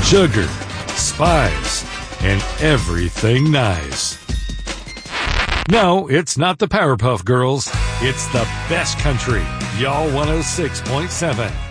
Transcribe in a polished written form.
sugar, spice, and everything nice. No, it's not the Powerpuff Girls. It's the best country. Y'all 106.7.